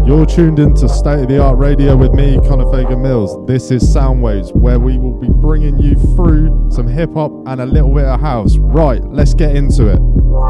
You're tuned into State of the Art Radio with me, Conor Fagan Mills. This is Soundwaves, where we will be bringing you through some hip hop and a little bit of house. Right, let's get into it.